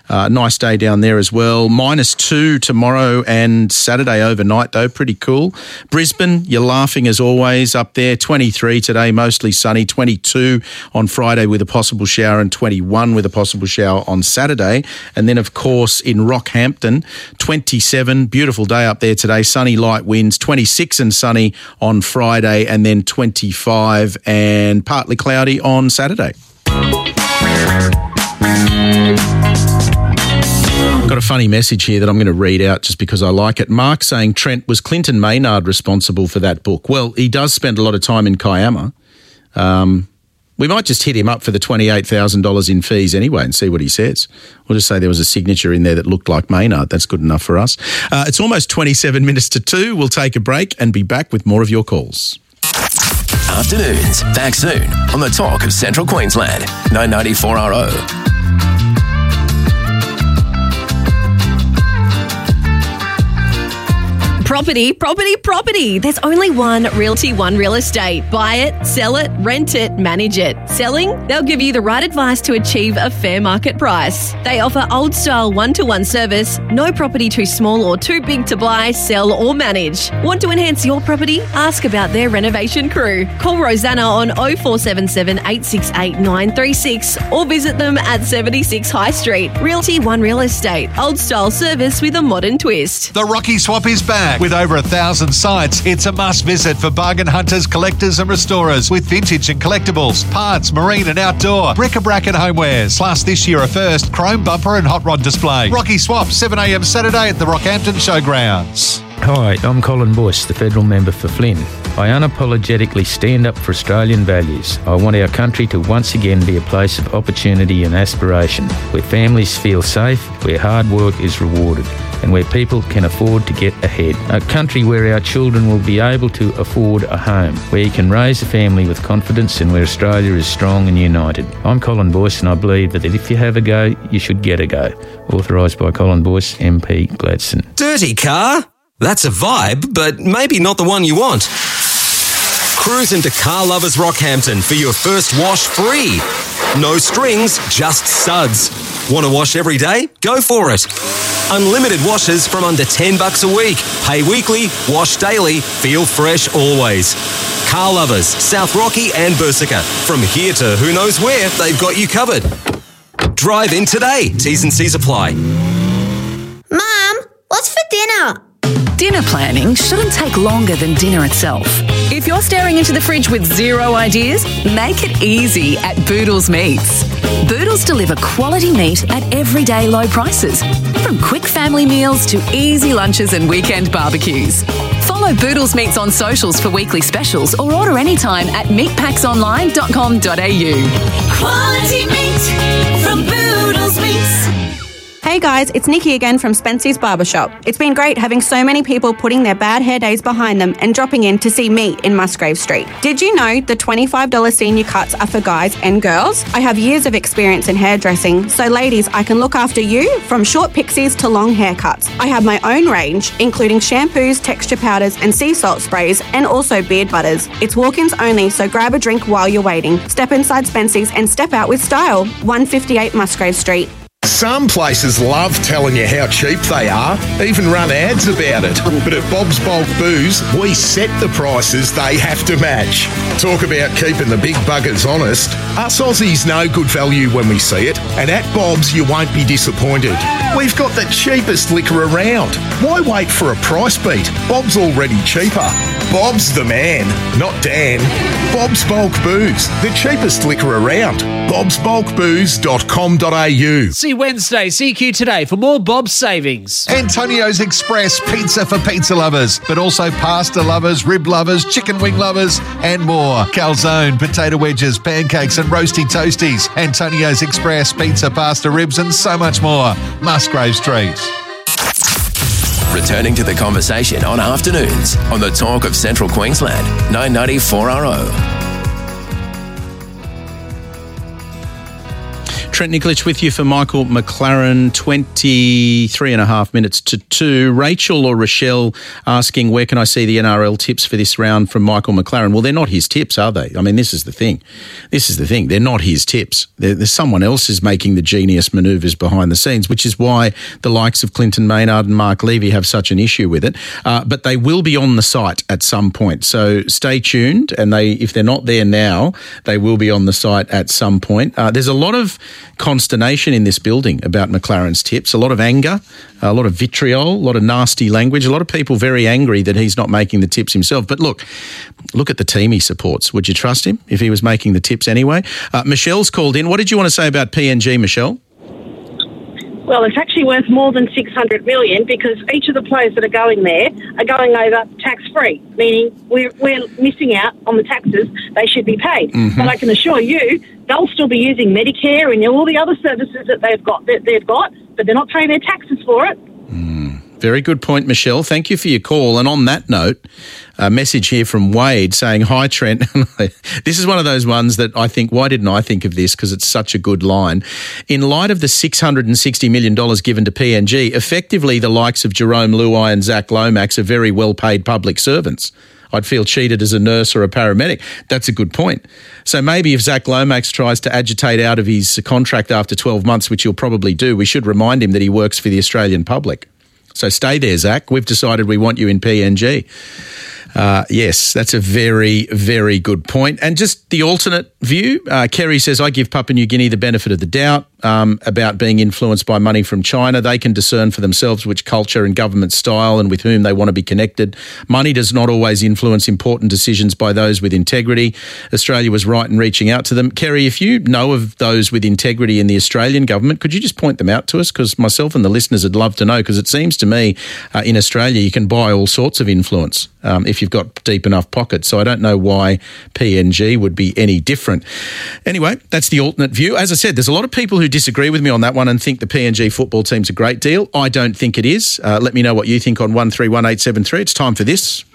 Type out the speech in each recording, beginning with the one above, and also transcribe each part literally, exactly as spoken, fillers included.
Uh, nice day down there as well. Minus two tomorrow and Saturday overnight, though. Pretty cool. Brisbane, you're laughing as always up there. twenty-three today, mostly sunny. twenty-two on Friday with a possible shower and twenty-one with a possible shower on Saturday. And then, of course, in Rockhampton, twenty-seven. Beautiful day up there today. Sunny, light winds. twenty-six and sunny on Friday, and then twenty-five and partly cloudy on Saturday. Got a funny message here that I'm going to read out just because I like it. Mark saying, Trent, was Clinton Maynard responsible for that book? Well, he does spend a lot of time in Kiama. Um, we might just hit him up for the twenty-eight thousand dollars in fees anyway and see what he says. We'll just say there was a signature in there that looked like Maynard. That's good enough for us. Uh, it's almost twenty-seven minutes to two. We'll take a break and be back with more of your calls. Afternoons, back soon on the Talk of Central Queensland, nine ninety-four R O. Property, property, property. There's only one Realty One Real Estate. Buy it, sell it, rent it, manage it. Selling? They'll give you the right advice to achieve a fair market price. They offer old-style one-to-one service. No property too small or too big to buy, sell or manage. Want to enhance your property? Ask about their renovation crew. Call Rosanna on oh four seven seven, eight six eight, nine three six or visit them at seventy-six High Street. Realty One Real Estate. Old-style service with a modern twist. The Rocky Swap is back. With over a thousand sites, it's a must-visit for bargain hunters, collectors and restorers with vintage and collectibles, parts, marine and outdoor, bric-a-brac and homewares. Plus, this year a first, chrome bumper and hot rod display. Rocky Swap, seven a m Saturday at the Rockhampton Showgrounds. Hi, I'm Colin Boyce, the federal member for Flynn. I unapologetically stand up for Australian values. I want our country to once again be a place of opportunity and aspiration, where families feel safe, where hard work is rewarded, and where people can afford to get ahead. A country where our children will be able to afford a home, where you can raise a family with confidence and where Australia is strong and united. I'm Colin Boyce and I believe that if you have a go, you should get a go. Authorised by Colin Boyce, M P Gladstone. Dirty car? That's a vibe, but maybe not the one you want. Cruise into Car Lovers Rockhampton for your first wash free. No strings, just suds. Want to wash every day? Go for it. Unlimited washes from under ten bucks a week. Pay weekly, wash daily, feel fresh always. Car Lovers, South Rocky and Bursica. From here to who knows where, they've got you covered. Drive in today. T's and C's apply. Mum, what's for dinner? Dinner planning shouldn't take longer than dinner itself. If you're staring into the fridge with zero ideas, make it easy at Boodles Meats. Boodles deliver quality meat at everyday low prices, from quick family meals to easy lunches and weekend barbecues. Follow Boodles Meats on socials for weekly specials or order anytime at meat packs online dot com dot a u. Quality meat from Boodles Meats. Hey guys, it's Nikki again from Spency's Barbershop. It's been great having so many people putting their bad hair days behind them and dropping in to see me in Musgrave Street. Did you know the twenty-five dollars senior cuts are for guys and girls? I have years of experience in hairdressing, so ladies, I can look after you from short pixies to long haircuts. I have my own range, including shampoos, texture powders and sea salt sprays, and also beard butters. It's walk-ins only, so grab a drink while you're waiting. Step inside Spency's and step out with style. one fifty-eight Musgrave Street. Some places love telling you how cheap they are, even run ads about it. But at Bob's Bulk Booze, we set the prices they have to match. Talk about keeping the big buggers honest. Us Aussies know good value when we see it, and at Bob's you won't be disappointed. We've got the cheapest liquor around. Why wait for a price beat? Bob's already cheaper. Bob's the man, not Dan. Bob's Bulk Booze, the cheapest liquor around. bobs bulk booze dot com dot a u. See Wednesday, C Q today for more Bob's savings. Antonio's Express pizza for pizza lovers, but also pasta lovers, rib lovers, chicken wing lovers, and more. Calzone, potato wedges, pancakes, and roasty toasties. Antonio's Express pizza, pasta, ribs, and so much more. Musgrave Street. Returning to the conversation on afternoons on the Talk of Central Queensland, nine ninety-four R O. Trent Nikolic with you for Michael McLaren, twenty-three and a half minutes to two. Rachel or Rochelle asking, where can I see the N R L tips for this round from Michael McLaren? Well, they're not his tips, are they? I mean, this is the thing. This is the thing. They're not his tips. They're, there's someone else is making the genius manoeuvres behind the scenes, which is why the likes of Clinton Maynard and Mark Levy have such an issue with it. Uh, but they will be on the site at some point. So stay tuned. And they, if they're not there now, they will be on the site at some point. Uh, there's a lot of consternation in this building about McLaren's tips, a lot of anger, a lot of vitriol, a lot of nasty language, a lot of people very angry that he's not making the tips himself. But look, look at the team he supports. Would you trust him if he was making the tips anyway? Uh, Michelle's called in. What did you want to say about P N G, Michelle? Well, it's actually worth more than six hundred million dollars because each of the players that are going there are going over tax-free, meaning we're, we're missing out on the taxes they should be paid. Mm-hmm. But I can assure you they'll still be using Medicare and all the other services that they've got, that they've got, but they're not paying their taxes for it. Mm. Very good point, Michelle. Thank you for your call. And on that note, a message here from Wade saying, hi, Trent. This is one of those ones that I think, why didn't I think of this? Because it's such a good line. In light of the six hundred sixty million dollars given to P N G, effectively the likes of Jerome Luai and Zach Lomax are very well-paid public servants. I'd feel cheated as a nurse or a paramedic. That's a good point. So maybe if Zach Lomax tries to agitate out of his contract after twelve months, which he'll probably do, we should remind him that he works for the Australian public. So stay there, Zach. We've decided we want you in P N G. Uh, yes, that's a very, very good point. And just the alternate view, uh, Kerry says, I give Papua New Guinea the benefit of the doubt um, about being influenced by money from China. They can discern for themselves which culture and government style and with whom they want to be connected. Money does not always influence important decisions by those with integrity. Australia was right in reaching out to them. Kerry, if you know of those with integrity in the Australian government, could you just point them out to us? Because myself and the listeners would love to know, because it seems to me uh, in Australia you can buy all sorts of influence um, if you've got deep enough pockets. So I don't know why P N G would be any different. Anyway, that's the alternate view. As I said, there's a lot of people who disagree with me on that one and think the P N G football team's a great deal. I don't think it is. Uh, let me know what you think on one three one eight seven three. It's time for this.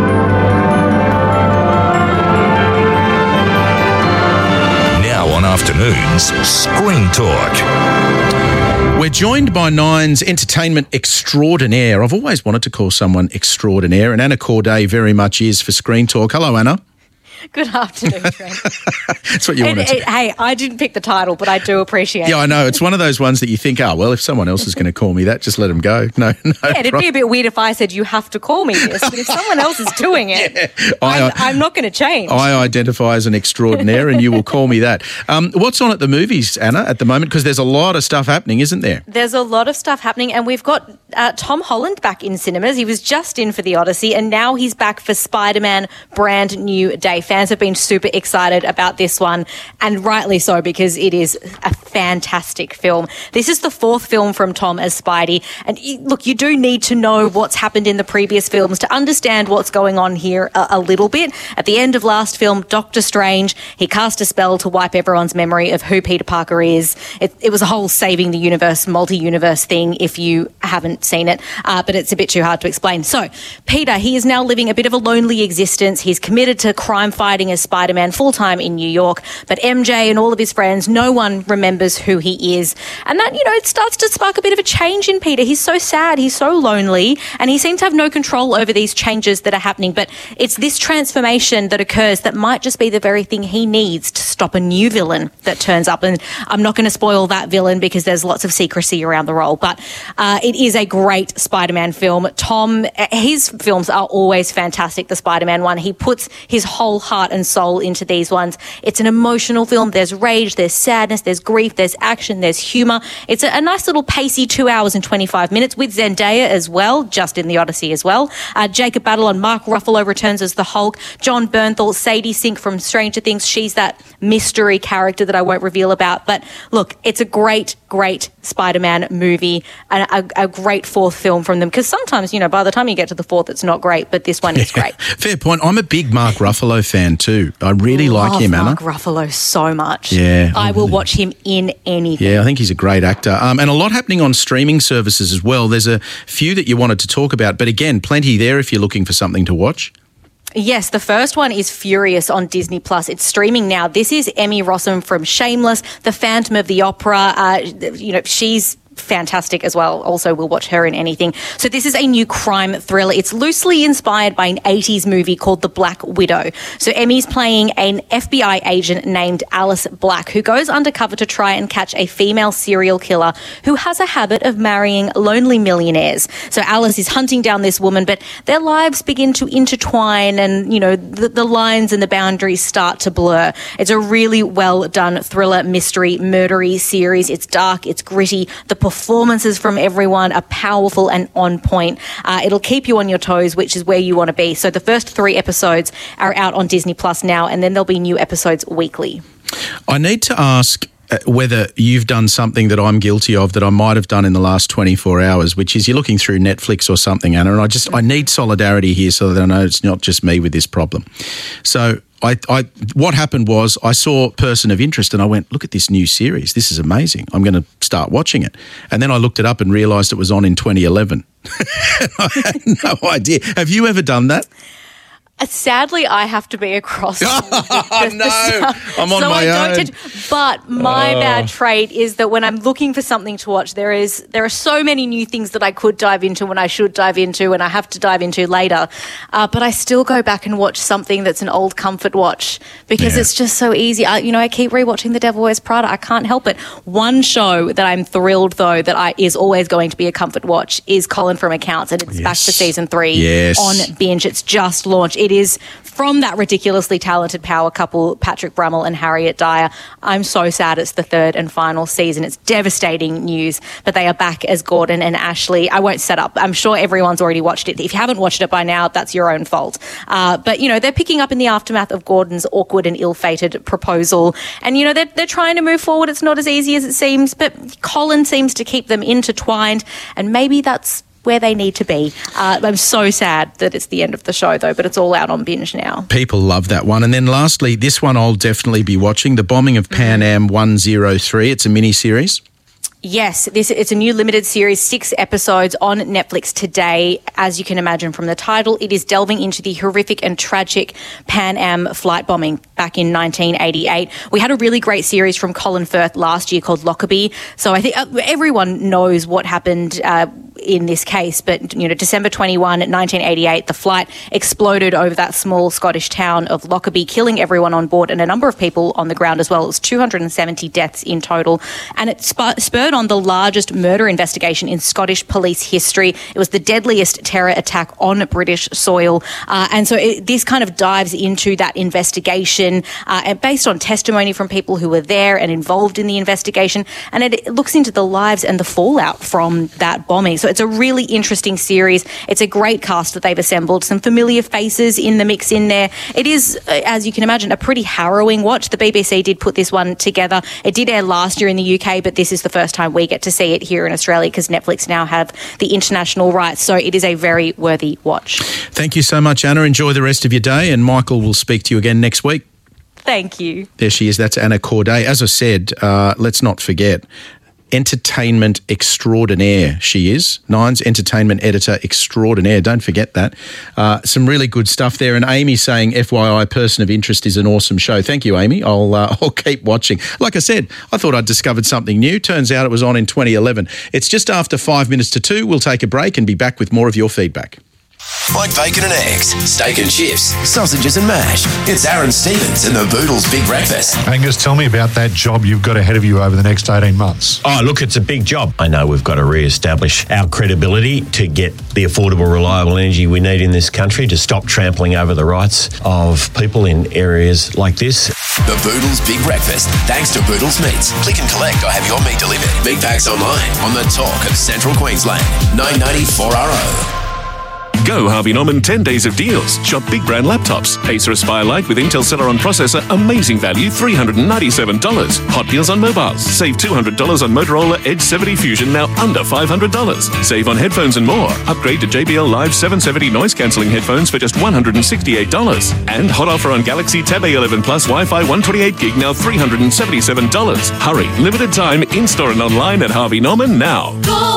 Now on Afternoons, Screen Talk. We're joined by Nine's entertainment extraordinaire. I've always wanted to call someone extraordinaire, and Anna Corday very much is for Screen Talk. Hello, Anna. Good afternoon, Trent. That's what you and, wanted to. Hey, I didn't pick the title, but I do appreciate it. Yeah, I know. It's one of those ones that you think, oh, well, if someone else is going to call me that, just let them go. No, no. Yeah, it'd be a bit weird if I said, you have to call me this, but if someone else is doing it, yeah, I, I'm, I'm not going to change. I identify as an extraordinaire and you will call me that. Um, what's on at the movies, Anna, at the moment? Because there's a lot of stuff happening, isn't there? There's a lot of stuff happening, and we've got uh, Tom Holland back in cinemas. He was just in for The Odyssey, and now he's back for Spider-Man Brand New Day. Fans have been super excited about this one, and rightly so, because it is a fantastic film. This is the fourth film from Tom as Spidey, and look, you do need to know what's happened in the previous films to understand what's going on here a, a little bit. At the end of last film, Doctor Strange, he cast a spell to wipe everyone's memory of who Peter Parker is. It, it was a whole saving the universe, multi-universe thing if you haven't seen it, uh, but it's a bit too hard to explain. So, Peter, he is now living a bit of a lonely existence. He's committed to crime fighting as Spider-Man full-time in New York, but M J and all of his friends, no one remembers who he is. And that, you know, it starts to spark a bit of a change in Peter. He's so sad, he's so lonely, and he seems to have no control over these changes that are happening. But it's this transformation that occurs that might just be the very thing he needs to stop a new villain that turns up. And I'm not going to spoil that villain because there's lots of secrecy around the role, but uh, it is a great Spider-Man film. Tom, his films are always fantastic, the Spider-Man one. He puts his whole heart and soul into these ones. It's an emotional film. There's rage, there's sadness, there's grief, there's action, there's humour. It's a, a nice little pacey two hours and twenty-five minutes with Zendaya as well, just in The Odyssey as well. Uh, Jacob Batalon, Mark Ruffalo returns as the Hulk. John Bernthal, Sadie Sink from Stranger Things. She's that mystery character that I won't reveal about. But look, it's a great, great Spider-Man movie and a, a great fourth film from them, because sometimes, you know, by the time you get to the fourth, it's not great, but this one is great. Fair point. I'm a big Mark Ruffalo fan too. I really Love like him, Anna. Mark Ruffalo so much. Yeah. I will watch him in anything. Yeah, I think he's a great actor. Um, and a lot happening on streaming services as well. There's a few that you wanted to talk about, but again, plenty there if you're looking for something to watch. Yes, the first one is Furious on Disney Plus. It's streaming now. This is Emmy Rossum from Shameless, The Phantom of the Opera. Uh, you know, she's fantastic as well. Also, we'll watch her in anything. So this is a new crime thriller. It's loosely inspired by an eighties movie called The Black Widow. So Emmy's playing an F B I agent named Alice Black who goes undercover to try and catch a female serial killer who has a habit of marrying lonely millionaires. So Alice is hunting down this woman, but their lives begin to intertwine and, you know, the, the lines and the boundaries start to blur. It's a really well done thriller, mystery, murdery series. It's dark, it's gritty. The performances from everyone are powerful and on point. Uh, it'll keep you on your toes, which is where you want to be. So the first three episodes are out on Disney Plus now, and then there'll be new episodes weekly. I need to ask uh, whether you've done something that I'm guilty of that I might have done in the last twenty-four hours, which is you're looking through Netflix or something, Anna, and I just I need solidarity here so that I know it's not just me with this problem. So I, I, what happened was I saw Person of Interest and I went, look at this new series. This is amazing. I'm going to start watching it. And then I looked it up and realised it was on in twenty eleven. I had no idea. Have you ever done that? Uh, Sadly, I have to be across. Oh, the, the, no. the I'm on so my I don't own. tend to, but my Oh. bad trait is that when I'm looking for something to watch, there is there are so many new things that I could dive into and I should dive into and I have to dive into later. Uh, but I still go back and watch something that's an old comfort watch because Yeah. it's just so easy. I, you know, I keep rewatching The Devil Wears Prada. I can't help it. One show that I'm thrilled though that I is always going to be a comfort watch is Colin from Accounts, and it's back for season three Yes. on Binge. It's just launched. It is from that ridiculously talented power couple, Patrick Brummel and Harriet Dyer. I'm so sad it's the third and final season. It's devastating news, but they are back as Gordon and Ashley. I won't set up. I'm sure everyone's already watched it. If you haven't watched it by now, that's your own fault. Uh, but, you know, they're picking up in the aftermath of Gordon's awkward and ill-fated proposal. And, you know, they're, they're trying to move forward. It's not as easy as it seems, but Colin seems to keep them intertwined, and maybe that's where they need to be. Uh, I'm so sad that it's the end of the show, though, but it's all out on Binge now. People love that one. And then lastly, this one I'll definitely be watching, The Bombing of Pan Am one oh three. It's a mini-series. Yes, this it's a new limited series, six episodes on Netflix today. As you can imagine from the title, it is delving into the horrific and tragic Pan Am flight bombing back in nineteen eighty-eight. We had a really great series from Colin Firth last year called Lockerbie. So I think everyone knows what happened uh, in this case. But, you know, December twenty-first, nineteen eighty-eight, the flight exploded over that small Scottish town of Lockerbie, killing everyone on board and a number of people on the ground as well. It was two hundred seventy deaths in total. And it sp- spurred on the largest murder investigation in Scottish police history. It was the deadliest terror attack on British soil. Uh, and so it, this kind of dives into that investigation uh, and based on testimony from people who were there and involved in the investigation. And it, it looks into the lives and the fallout from that bombing. So it's a really interesting series. It's a great cast that they've assembled. Some familiar faces in the mix in there. It is, uh, as you can imagine, a pretty harrowing watch. The B B C did put this one together. It did air last year in the U K, but this is the first time we get to see it here in Australia because Netflix now have the international rights. So it is a very worthy watch. Thank you so much, Anna. Enjoy the rest of your day, and Michael will speak to you again next week. Thank you. There she is. That's Anna Corday. As I said, uh, let's not forget, entertainment extraordinaire she is. Nine's entertainment editor extraordinaire. Don't forget that. Uh, some really good stuff there. And Amy saying, F Y I, Person of Interest is an awesome show. Thank you, Amy. I'll uh, I'll keep watching. Like I said, I thought I'd discovered something new. Turns out it was on in twenty eleven. It's just after five minutes to two. We'll take a break and be back with more of your feedback. Like bacon and eggs, steak and chips, sausages and mash. It's Aaron Stevens and the Boodles Big Breakfast. Angus, tell me about that job you've got ahead of you over the next eighteen months. Oh, look, it's a big job. I know we've got to re-establish our credibility to get the affordable, reliable energy we need in this country to stop trampling over the rights of people in areas like this. The Boodles Big Breakfast, thanks to Boodles Meats. Click and collect or have your meat delivered. Big packs online on the talk of Central Queensland. nine ninety-four R O. Go Harvey Norman ten days of deals. Shop big brand laptops. Acer Aspire Lite with Intel Celeron processor. Amazing value, three hundred ninety-seven dollars. Hot deals on mobiles. Save two hundred dollars on Motorola Edge seventy Fusion, now under five hundred dollars. Save on headphones and more. Upgrade to J B L Live seven seventy noise cancelling headphones for just one hundred sixty-eight dollars. And hot offer on Galaxy Tab A eleven Plus Wi-Fi one twenty-eight gig, now three hundred seventy-seven dollars. Hurry, limited time, in-store and online at Harvey Norman now. Go